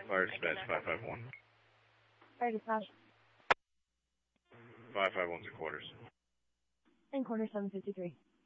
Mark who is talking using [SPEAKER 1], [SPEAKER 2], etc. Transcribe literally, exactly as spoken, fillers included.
[SPEAKER 1] Fire dispatch five five one.
[SPEAKER 2] Fire dispatch.
[SPEAKER 1] five five one's in quarters.
[SPEAKER 2] In quarter seven fifty-three.